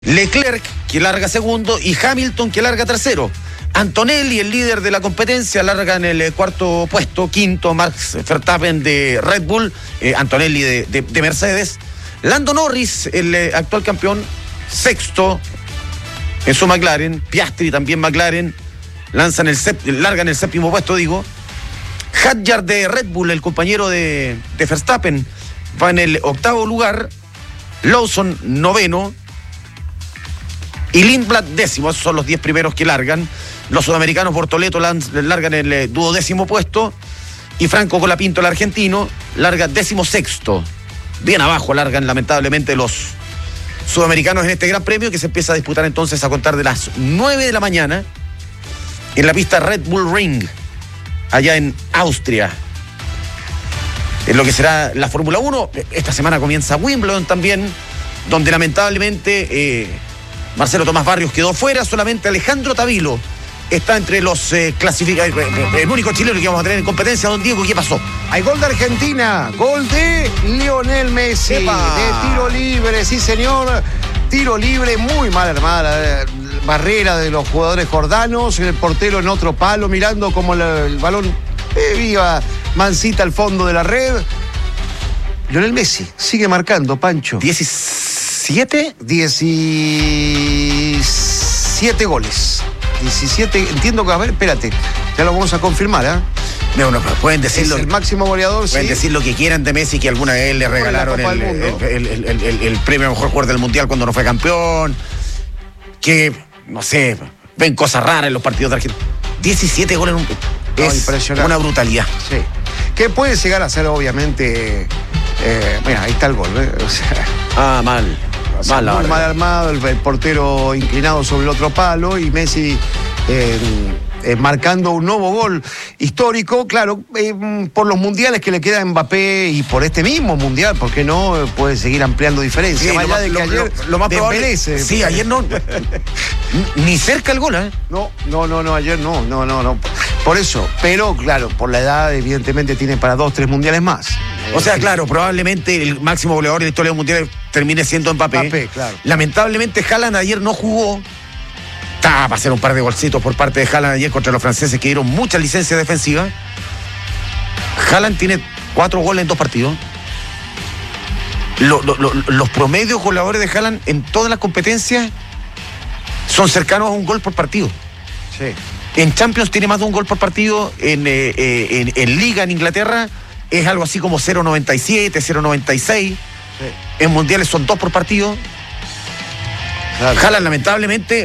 Leclerc, que larga segundo, y Hamilton, que larga tercero. Antonelli, el líder de la competencia, larga en el cuarto puesto. Quinto, Max Verstappen de Red Bull, Antonelli de Mercedes. Lando Norris, el actual campeón, sexto en su McLaren. Piastri, también McLaren, larga en el séptimo puesto, digo. Hadjar de Red Bull, el compañero de Verstappen, va en el octavo lugar. Lawson, noveno. Y Lindblad, décimo. Esos son los 10 primeros que largan. Los sudamericanos Bortoleto largan el duodécimo puesto. Y Franco Colapinto, el argentino, larga 16º. Bien abajo largan, lamentablemente, los sudamericanos en este gran premio, que se empieza a disputar entonces a contar de las 9 de la mañana en la pista Red Bull Ring, allá en Austria. En lo que será la Fórmula 1. Esta semana comienza Wimbledon también, donde lamentablemente Marcelo Tomás Barrios quedó fuera. Solamente Alejandro Tavilo está entre los clasificados, el único chileno que vamos a tener en competencia. Don Diego, ¿qué pasó? Hay gol de Argentina, gol de Lionel Messi. ¡Epa! De tiro libre, sí señor. Tiro libre, muy mal armada barrera de los jugadores jordanos. El portero en otro palo, mirando como el balón iba mansita al fondo de la red. Lionel Messi sigue marcando, Pancho. 17 goles. 17, entiendo que, a ver, espérate, ya lo vamos a confirmar, ¿eh? No, pueden decirlo. Es el máximo goleador, pueden decir lo que quieran de Messi, que alguna vez le regalaron el premio a mejor jugador del Mundial cuando no fue campeón. Que, no sé, ven cosas raras en los partidos de Argentina. 17 goles es impresionante. Una brutalidad. Sí. Que puede llegar a ser, obviamente. Mira, ahí está el gol, ¿eh? O sea, mal armado, el portero inclinado sobre el otro palo y Messi marcando un nuevo gol histórico, claro, por los mundiales que le queda a Mbappé y por este mismo mundial, ¿por qué no? Puede seguir ampliando diferencias. Sí, lo más probable. Sí, ayer no. Ni cerca el gol, ¿eh? No, ayer no. Por eso, pero claro, por la edad, evidentemente tiene para 2-3 mundiales más. O sea, claro, probablemente el máximo goleador de la historia mundial termine siendo Mbappé. Claro. Lamentablemente, Haaland ayer no jugó. Estaba para hacer un par de golcitos por parte de Haaland ayer contra los franceses, que dieron muchas licencias defensivas. Haaland tiene 4 goles en 2 partidos. Los promedios goleadores de Haaland en todas las competencias son cercanos a un gol por partido. Sí. En Champions tiene más de un gol por partido. En Liga, en Inglaterra, es algo así como 0.97, 0.96. Sí. En Mundiales son 2 por partido. Claro. Haaland, lamentablemente,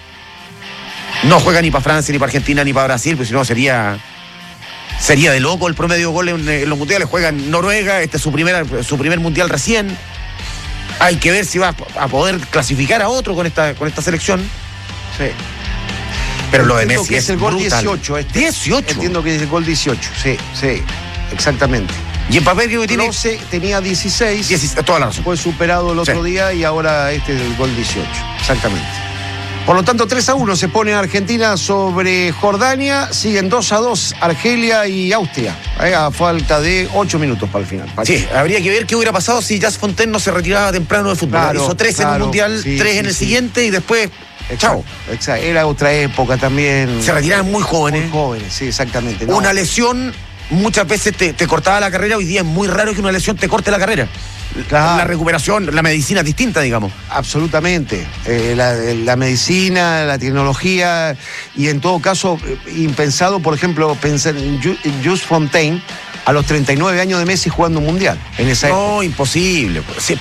no juega ni para Francia, ni para Argentina, ni para Brasil, pues si no sería de loco el promedio de goles en los mundiales. Juega en Noruega, este es su primer mundial recién. Hay que ver si va a poder clasificar a otro con esta selección. Sí. Pero lo de Messi que es el gol brutal. 18. 18. Entiendo que es el gol 18. Sí, exactamente. Y en papel que tiene. Tenía 16. Toda la razón. Fue superado el otro día y ahora este es el gol 18. Exactamente. Por lo tanto, 3-1 se pone Argentina sobre Jordania. Siguen 2-2 Argelia y Austria. A falta de 8 minutos para el final. Sí, habría que ver qué hubiera pasado si Jas Fontaine no se retiraba temprano de fútbol. Claro, hizo 3 en un mundial, 3 en el siguiente y después. Chao. Exacto. Era otra época también. Se retiraban muy jóvenes. Muy jóvenes, sí, exactamente. No. Una lesión muchas veces te cortaba la carrera. Hoy día es muy raro que una lesión te corte la carrera. Claro. La recuperación, la medicina es distinta, digamos. Absolutamente. La medicina, la tecnología y en todo caso, impensado, por ejemplo, pensar en Jules Fontaine a los 39 años de Messi jugando un mundial en esa época. No, imposible.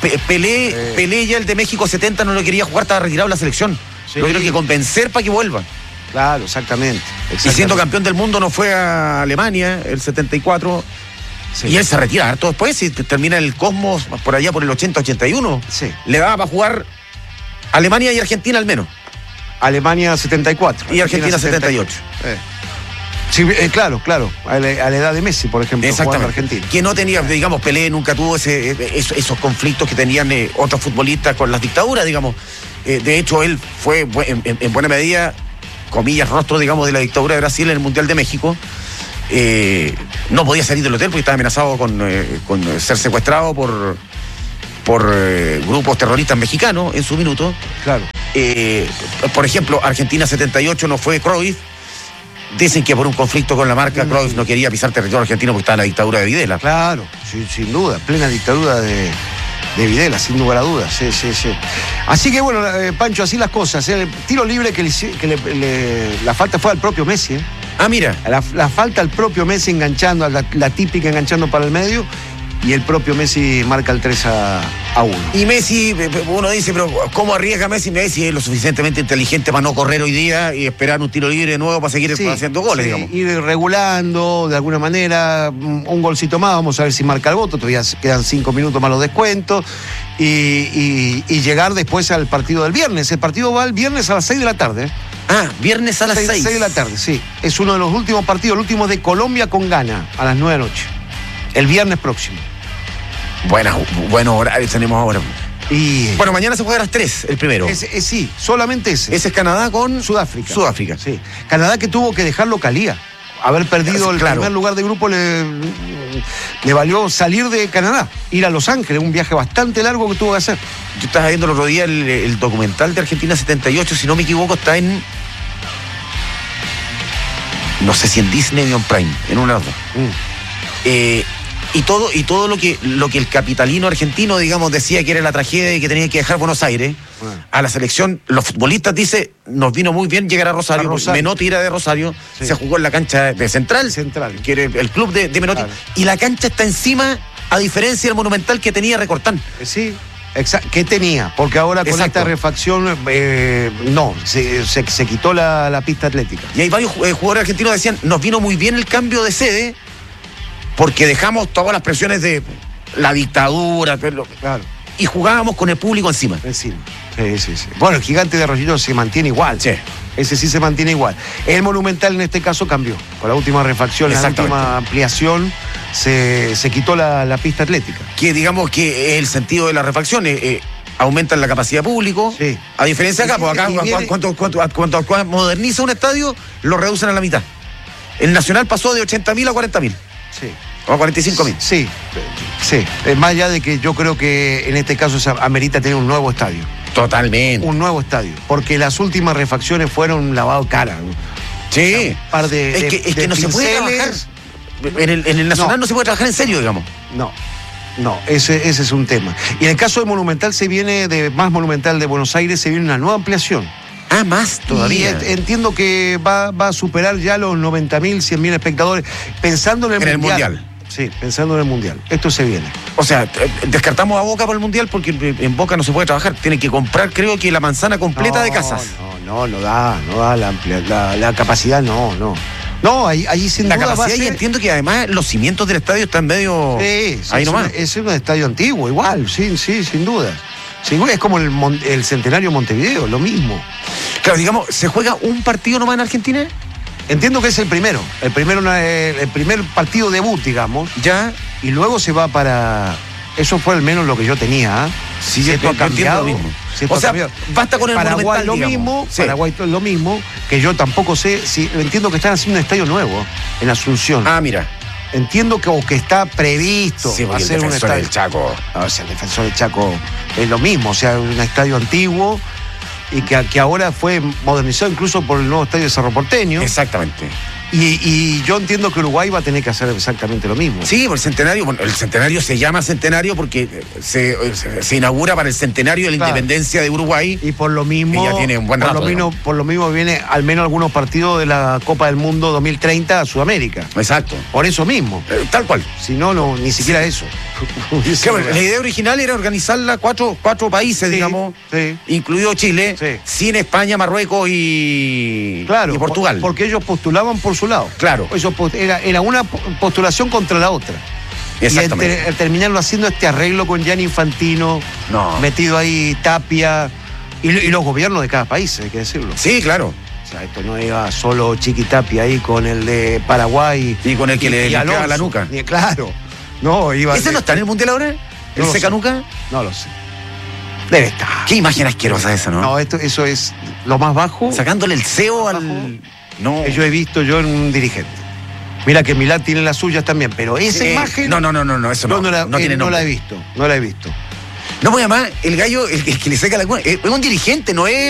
Pelé ya el de México 70 no lo quería jugar, estaba retirado de la selección. Sí. Lo tuvieron que convencer para que vuelva. Claro, exactamente. Y siendo campeón del mundo no fue a Alemania el 74. Sí. Y él se retira harto después y termina el Cosmos por allá por el 80-81. Sí. Le daba para jugar Alemania y Argentina al menos. Alemania 74. Y Argentina 78. Sí, claro. A la edad de Messi, por ejemplo. Exactamente. Argentina. Que no tenía, digamos, Pelé nunca tuvo esos conflictos que tenían otros futbolistas con las dictaduras, digamos. De hecho, él fue en buena medida, comillas, rostro, digamos, de la dictadura de Brasil en el Mundial de México. No podía salir del hotel porque estaba amenazado con ser secuestrado por grupos terroristas mexicanos en su minuto. Claro. Por ejemplo, Argentina 78 no fue Cruyff. Dicen que por un conflicto con la marca Cruyff no quería pisar territorio argentino porque estaba en la dictadura de Videla. Claro, sin duda, plena dictadura de Videla, sin lugar a dudas. Sí. Así que bueno, Pancho, así las cosas. El tiro libre la falta fue al propio Messi. Ah, mira. La falta al propio Messi enganchando, la típica enganchando para el medio. Y el propio Messi marca el 3-1. Y Messi, uno dice, pero ¿cómo arriesga Messi? Messi es lo suficientemente inteligente para no correr hoy día y esperar un tiro libre de nuevo para seguir haciendo goles, digamos. Ir regulando de alguna manera, un golcito más, vamos a ver si marca el voto, todavía quedan 5 minutos más los descuentos, y llegar después al partido del viernes. El partido va el viernes a las 6 de la tarde. Ah, viernes a las 6. 6 de la tarde, sí. Es uno de los últimos partidos, el último de Colombia con Ghana, a las 9 de la noche. El viernes próximo. Bueno, horarios tenemos ahora. Y bueno, mañana se juega a las 3, el primero. Sí, solamente ese. Ese es Canadá con Sudáfrica. Sí. Canadá que tuvo que dejar localía. Haber perdido el primer lugar de grupo le valió salir de Canadá, ir a Los Ángeles, un viaje bastante largo que tuvo que hacer. Yo estaba viendo el otro día el documental de Argentina 78, si no me equivoco, está en... No sé si en Disney o en Prime, en una de las dos. Y todo lo que el capitalino argentino, digamos, decía que era la tragedia y que tenía que dejar Buenos Aires, a la selección, los futbolistas dicen, nos vino muy bien llegar a Rosario. Menotti era de Rosario, se jugó en la cancha de Central, que era el club de Menotti, y la cancha está encima, a diferencia del Monumental que tenía Recortán. Sí. ¿Qué tenía? Porque ahora con esta refacción se quitó la pista atlética. Y hay varios jugadores argentinos que decían, nos vino muy bien el cambio de sede porque dejamos todas las presiones de la dictadura, claro, y jugábamos con el público encima. Sí. Bueno, el Gigante de Arroyito se mantiene igual. Sí. Ese sí se mantiene igual. El Monumental en este caso cambió. Con la última refacción, la última ampliación, se quitó la pista atlética. Que digamos que el sentido de la refacción aumentan la capacidad público. Sí. A diferencia de acá, porque acá cuando moderniza un estadio, lo reducen a la mitad. El Nacional pasó de 80.000 a 40.000. Sí. O a 45.000. Sí. Más allá de que yo creo que en este caso se amerita tener un nuevo estadio. Totalmente. Un nuevo estadio. Porque las últimas refacciones fueron lavado cara, ¿no? Sí. O sea, un par es que no se puede trabajar. En el Nacional no se puede trabajar en serio, digamos. No, ese es un tema. Y en el caso de Monumental más Monumental de Buenos Aires, se viene una nueva ampliación. Ah, más todavía. Y entiendo que va a superar ya los 90.000, 100.000 espectadores, pensando en el Mundial. Sí, pensando en el Mundial. Esto se viene. O sea, descartamos a Boca por el Mundial porque en Boca no se puede trabajar. Tienen que comprar, creo que la manzana completa de casas. No da la capacidad, no. No, ahí sin duda la capacidad, va a ser... y entiendo que además los cimientos del estadio están medio... Sí, ahí nomás. Es un estadio antiguo, igual, sí, sin duda. Sí, es como el Centenario de Montevideo, lo mismo. Claro, digamos, ¿se juega un partido nomás en Argentina? Entiendo que es el primero. El primer partido debut, digamos. Ya. Y luego se va para... Eso fue al menos lo que yo tenía. Sí, esto ha cambiado. Lo mismo. O sea, basta con el Paraguay lo mismo. Sí. Paraguay es lo mismo. Que yo tampoco sé si... Entiendo que están haciendo un estadio nuevo en Asunción. Ah, mira. Entiendo que está previsto hacer un estadio. Del Chaco. O sea, el Defensor del Chaco es lo mismo. O sea, un estadio antiguo y que ahora fue modernizado incluso por el nuevo estadio de Cerro Porteño. Exactamente. Y yo entiendo que Uruguay va a tener que hacer exactamente lo mismo. Sí, por el centenario. Bueno, el centenario se llama centenario porque se inaugura para el centenario de la independencia de Uruguay. Y por lo mismo. Ya tiene un buen rato, por lo mismo viene al menos algunos partidos de la Copa del Mundo 2030 a Sudamérica. Exacto. Por eso mismo. Tal cual. Si no, ni siquiera eso. La idea original era organizarla cuatro países, digamos, incluido Chile, sin España, Marruecos y Portugal. Porque ellos postulaban por su lado. Claro. Era una postulación contra la otra. Exactamente. Y terminaron haciendo este arreglo con Gianni Infantino, metido ahí Tapia, y los gobiernos de cada país, hay que decirlo. Sí, claro. O sea, esto no iba solo Chiqui Tapia ahí con el de Paraguay. Y con el que le limpiaba la nuca. Claro. No, iba. ¿Ese no está en el Mundial ahora? ¿El secanuca? No lo sé. Debe estar. Qué imagen asquerosa esa, ¿no? No, eso es lo más bajo. Sacándole el CEO al... No. Que yo he visto en un dirigente. Mira que Milán tiene las suyas también, pero esa imagen... No, eso no tiene nombre. No la he visto. No, pues además, el gallo, el que le saca la cuna, es un dirigente, no es